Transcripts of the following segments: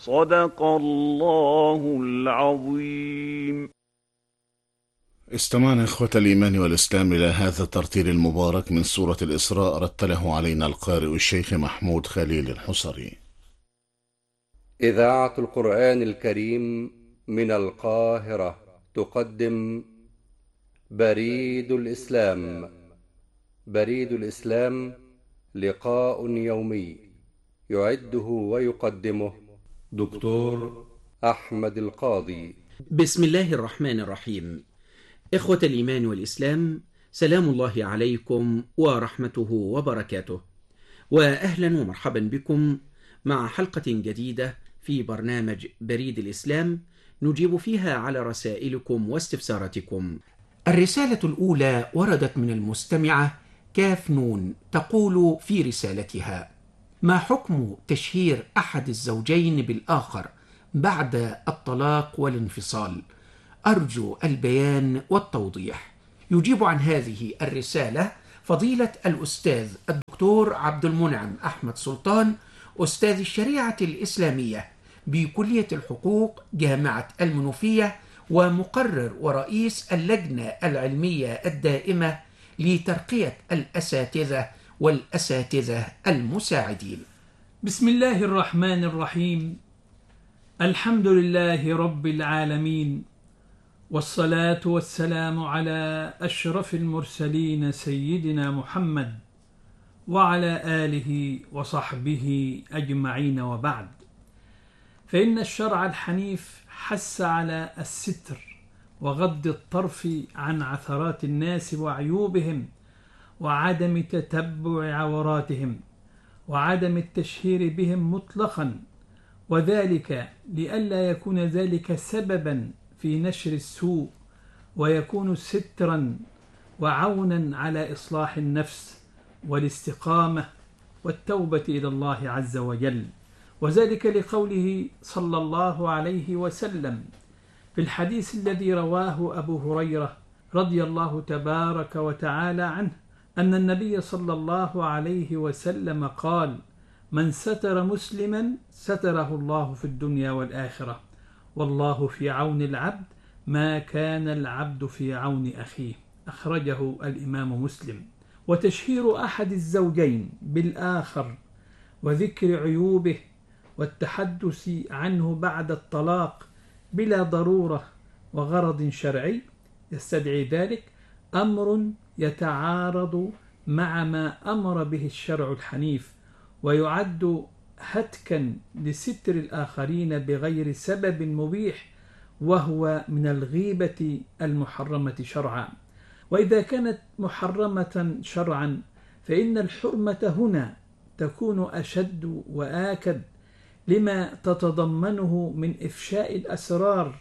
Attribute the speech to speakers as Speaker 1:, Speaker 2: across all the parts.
Speaker 1: صدق الله العظيم.
Speaker 2: استمعنا إخوة الإيمان والإسلام إلى هذا الترتيل المبارك من سورة الإسراء، رتله علينا القارئ الشيخ محمود خليل الحصري.
Speaker 3: إذاعة القرآن الكريم من القاهرة تقدم بريد الإسلام. بريد الإسلام لقاء يومي يعده ويقدمه دكتور أحمد القاضي.
Speaker 4: بسم الله الرحمن الرحيم. إخوة الإيمان والإسلام، سلام الله عليكم ورحمته وبركاته، وأهلا ومرحبا بكم مع حلقة جديدة في برنامج بريد الإسلام نجيب فيها على رسائلكم واستفساراتكم. الرسالة الأولى وردت من المستمعة كاف نون، تقول في رسالتها: ما حكم تشهير أحد الزوجين بالآخر بعد الطلاق والانفصال؟ أرجو البيان والتوضيح. يجيب عن هذه الرسالة فضيلة الأستاذ الدكتور عبد المنعم أحمد سلطان، أستاذ الشريعة الإسلامية بكلية الحقوق جامعة المنوفية، ومقرر ورئيس اللجنة العلمية الدائمة لترقية الأساتذة والأساتذة المساعدين.
Speaker 5: بسم الله الرحمن الرحيم. الحمد لله رب العالمين، والصلاة والسلام على أشرف المرسلين سيدنا محمد وعلى آله وصحبه أجمعين، وبعد. فإن الشرع الحنيف حث على الستر وغض الطرف عن عثرات الناس وعيوبهم، وعدم تتبع عوراتهم، وعدم التشهير بهم مطلقا، وذلك لئلا يكون ذلك سببا في نشر السوء، ويكون سترا وعونا على إصلاح النفس والاستقامة والتوبة إلى الله عز وجل. وذلك لقوله صلى الله عليه وسلم في الحديث الذي رواه أبو هريرة رضي الله تبارك وتعالى عنه أن النبي صلى الله عليه وسلم قال: من ستر مسلما ستره الله في الدنيا والآخرة، والله في عون العبد ما كان العبد في عون أخيه. أخرجه الإمام مسلم. وتشهير أحد الزوجين بالآخر وذكر عيوبه والتحدث عنه بعد الطلاق بلا ضرورة وغرض شرعي يستدعي ذلك أمر يتعارض مع ما أمر به الشرع الحنيف، ويعد هتكا لستر الآخرين بغير سبب مبيح، وهو من الغيبة المحرمة شرعا. وإذا كانت محرمة شرعا فإن الحرمة هنا تكون أشد وآكد لما تتضمنه من إفشاء الأسرار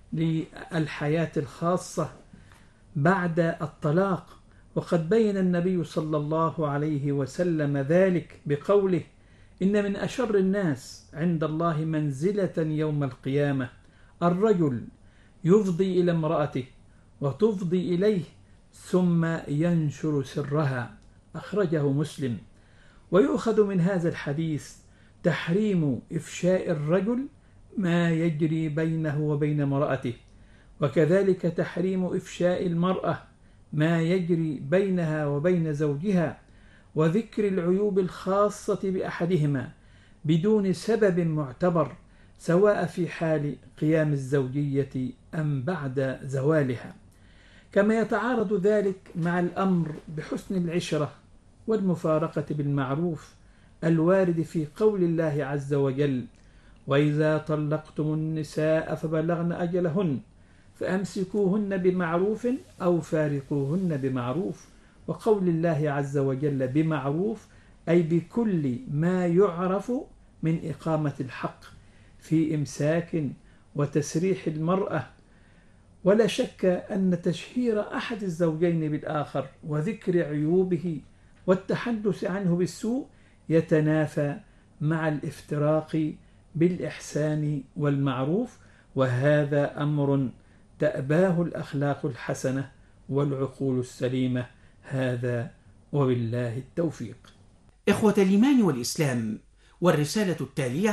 Speaker 5: للحياة الخاصة بعد الطلاق. وقد بين النبي صلى الله عليه وسلم ذلك بقوله: إن من أشر الناس عند الله منزلة يوم القيامة الرجل يفضي إلى امرأته وتفضي إليه ثم ينشر سرها. أخرجه مسلم. ويؤخذ من هذا الحديث تحريم إفشاء الرجل ما يجري بينه وبين امرأته، وكذلك تحريم إفشاء المرأة ما يجري بينها وبين زوجها، وذكر العيوب الخاصة بأحدهما بدون سبب معتبر، سواء في حال قيام الزوجية أم بعد زوالها. كما يتعارض ذلك مع الأمر بحسن العشرة والمفارقة بالمعروف الوارد في قول الله عز وجل: وإذا طلقتم النساء فبلغن أجلهن فأمسكوهن بمعروف أو فارقوهن بمعروف. وقول الله عز وجل بمعروف أي بكل ما يعرف من إقامة الحق في إمساك وتسريح المرأة. ولا شك أن تشهير أحد الزوجين بالآخر وذكر عيوبه والتحدث عنه بالسوء يتنافى مع الافتراق بالإحسان والمعروف، وهذا أمر تأباه الأخلاق الحسنة والعقول السليمة. هذا وبالله التوفيق.
Speaker 4: إخوة الإيمان والإسلام، والرسالة التالية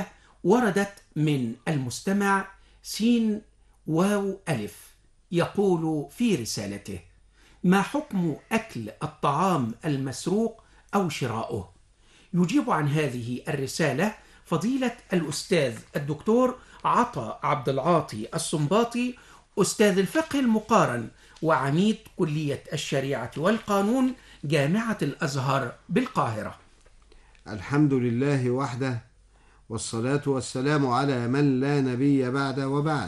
Speaker 4: وردت من المستمع سين واو ألف، يقول في رسالته: ما حكم أكل الطعام المسروق أو شراؤه؟ يجيب عن هذه الرسالة فضيلة الأستاذ الدكتور عطا عبد العاطي السنباطي، أستاذ الفقه المقارن وعميد كلية الشريعة والقانون جامعة الأزهر بالقاهرة.
Speaker 6: الحمد لله وحده، والصلاة والسلام على من لا نبي بعده، وبعد.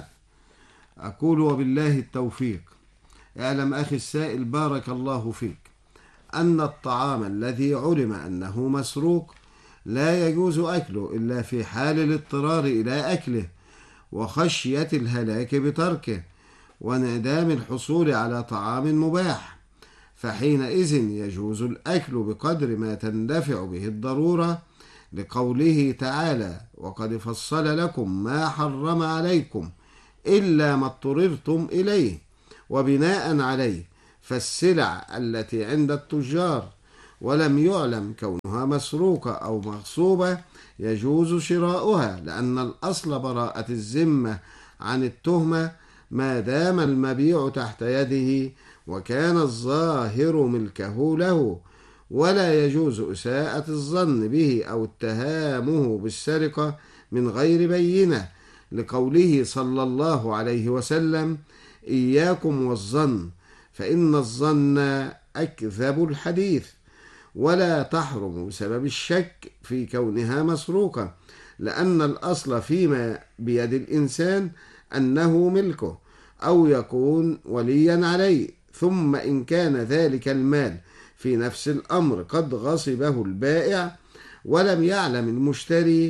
Speaker 6: أقول وبالله التوفيق. اعلم أخي السائل بارك الله فيك أن الطعام الذي علم أنه مسروق لا يجوز أكله إلا في حال الاضطرار إلى أكله وخشية الهلاك بتركه وانعدام الحصول على طعام مباح، فحينئذ يجوز الأكل بقدر ما تندفع به الضرورة، لقوله تعالى: وقد فصل لكم ما حرم عليكم إلا ما اضطررتم إليه. وبناء عليه فالسلع التي عند التجار ولم يعلم كونها مسروقة أو مغصوبة يجوز شراؤها، لأن الأصل براءة الذمة عن التهمة ما دام المبيع تحت يده وكان الظاهر ملكه له، ولا يجوز إساءة الظن به أو اتهامه بالسرقة من غير بينة، لقوله صلى الله عليه وسلم: إياكم والظن فإن الظن أكذب الحديث. ولا تحرم بسبب الشك في كونها مسروقة، لأن الأصل فيما بيد الإنسان أنه ملكه أو يكون وليا عليه، ثم إن كان ذلك المال في نفس الأمر قد غصبه البائع ولم يعلم المشتري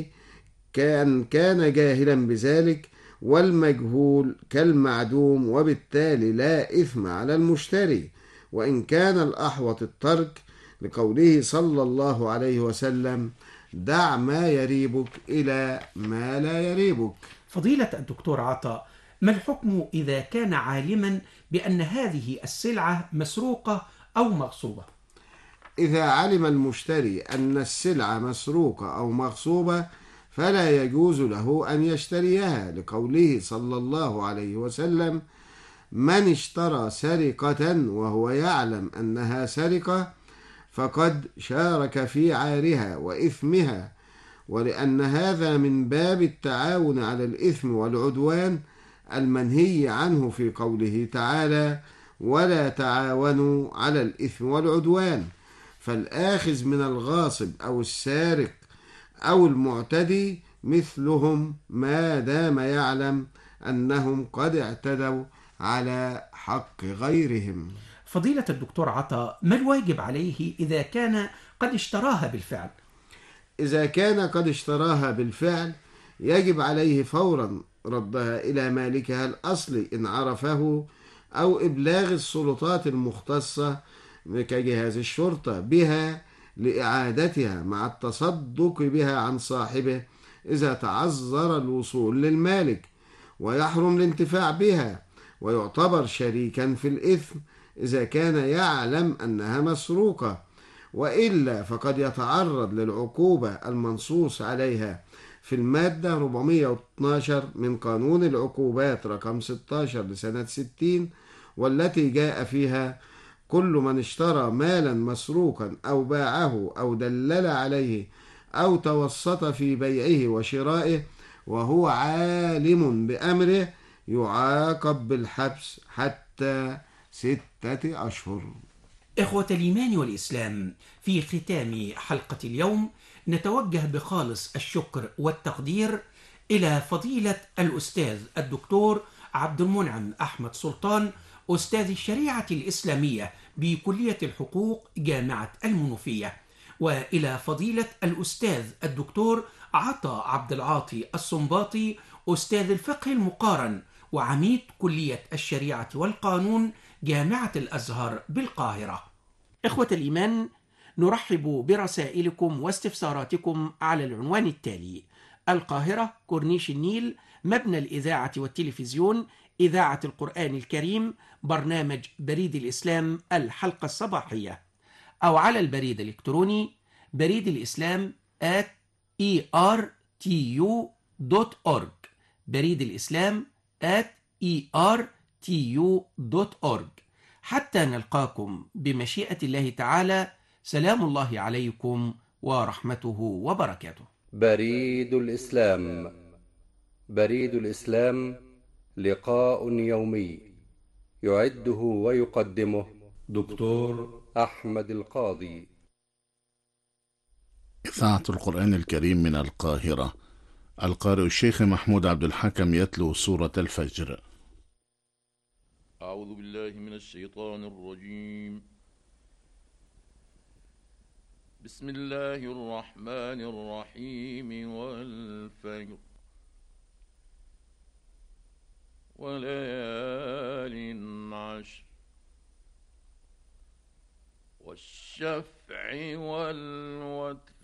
Speaker 6: كان جاهلا بذلك، والمجهول كالمعدوم، وبالتالي لا إثم على المشتري، وإن كان الأحوط الترك، لقوله صلى الله عليه وسلم: دع ما يريبك إلى ما لا يريبك.
Speaker 4: فضيلة الدكتور عطا، ما الحكم إذا كان عالما بأن هذه السلعة مسروقة أو مغصوبة؟
Speaker 6: إذا علم المشتري أن السلعة مسروقة أو مغصوبة فلا يجوز له أن يشتريها، لقوله صلى الله عليه وسلم: من اشترى سرقة وهو يعلم أنها سرقة فقد شارك في عارها وإثمها، ولأن هذا من باب التعاون على الإثم والعدوان المنهي عنه في قوله تعالى: ولا تعاونوا على الإثم والعدوان. فالآخذ من الغاصب أو السارق أو المعتدي مثلهم ما دام يعلم أنهم قد اعتدوا على حق غيرهم.
Speaker 4: فضيلة الدكتور عطا، ما الواجب عليه إذا كان قد اشتراها بالفعل؟
Speaker 6: إذا كان قد اشتراها بالفعل يجب عليه فورا ردها إلى مالكها الأصلي إن عرفه، أو إبلاغ السلطات المختصة كجهاز الشرطة بها لإعادتها مع التصدق بها عن صاحبه إذا تعذر الوصول للمالك، ويحرم الانتفاع بها، ويعتبر شريكا في الإثم إذا كان يعلم أنها مسروقة، وإلا فقد يتعرض للعقوبة المنصوص عليها في المادة 412 من قانون العقوبات رقم 16 لسنة 60، والتي جاء فيها: كل من اشترى مالا مسروقا أو باعه أو دلل عليه أو توسط في بيعه وشرائه وهو عالم بأمره يعاقب بالحبس حتى 6 أشهر.
Speaker 4: إخوة الإيمان والإسلام، في ختام حلقة اليوم نتوجه بخالص الشكر والتقدير إلى فضيلة الأستاذ الدكتور عبد المنعم أحمد سلطان، أستاذ الشريعة الإسلامية بكلية الحقوق جامعة المنوفية، وإلى فضيلة الأستاذ الدكتور عطا عبد العاطي السنباطي، أستاذ الفقه المقارن وعميد كلية الشريعة والقانون جامعة الأزهر بالقاهرة. إخوة الإيمان، نرحب برسائلكم واستفساراتكم على العنوان التالي: القاهرة، كورنيش النيل، مبنى الإذاعة والتلفزيون، إذاعة القرآن الكريم، برنامج بريد الإسلام الحلقة الصباحية، أو على البريد الإلكتروني بريد الإسلام @ertu.org. ertu.org. بريد الإسلام @ertu.org. حتى نلقاكم بمشيئة الله تعالى. سلام الله عليكم ورحمته وبركاته.
Speaker 3: بريد الإسلام. بريد الإسلام لقاء يومي يعده ويقدمه دكتور أحمد القاضي.
Speaker 2: إذاعة القرآن الكريم من القاهرة. القارئ الشيخ محمود عبد الحكم يتلو سورة الفجر.
Speaker 7: أعوذ بالله من الشيطان الرجيم. بسم الله الرحمن الرحيم. والفجر وليال عشر والشفع والوتر